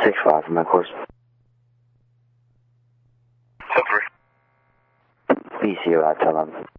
6-5 from my course. 10-3. BCU at 10-11.